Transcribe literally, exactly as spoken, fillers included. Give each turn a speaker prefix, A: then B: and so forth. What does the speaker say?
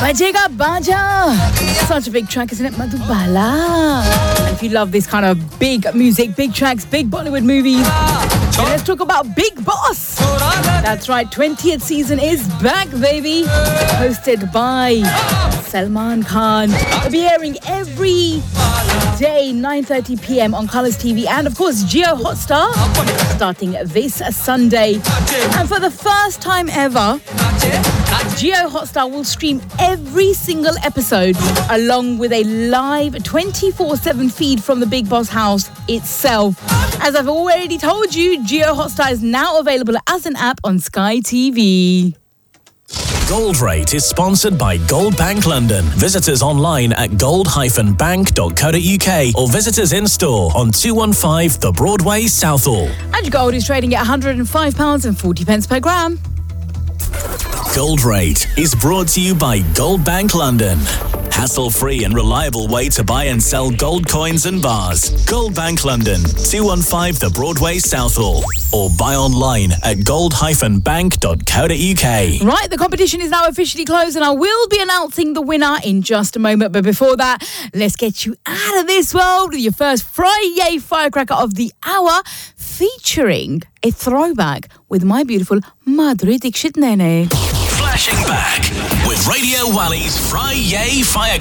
A: Bajega Baja. Such a big track, isn't it? Madhubala. And if you love this kind of big music, big tracks, big Bollywood movies, then let's talk about Bigg Boss. That's right, twentieth season is back, baby. Hosted by Salman Khan. It'll be airing every day, nine thirty p.m. on Colours T V and, of course, Jio Hotstar, starting this Sunday. And for the first time ever, Jio Hotstar will stream every single episode along with a live twenty-four seven feed from the Bigg Boss house itself. As I've already told you, Jio Hotstar is now available as an app on Sky T V.
B: Gold Rate is sponsored by Gold Bank London. Visit us online at gold dash bank dot co dot uk or visit us in store on two one five The Broadway, Southall.
A: And gold is trading at one hundred five pounds forty per gram.
B: Gold Rate is brought to you by Gold Bank London. Hassle-free and reliable way to buy and sell gold coins and bars. Gold Bank London, two one five The Broadway, Southall. Or buy online at gold dash bank dot co dot uk.
A: Right, the competition is now officially closed and I will be announcing the winner in just a moment. But before that, let's get you out of this world with your first Friday firecracker of the hour, featuring a throwback with my beautiful Madhuri Dixit Nene.
B: Flashing back with Radio Wally's Friday Firecracker.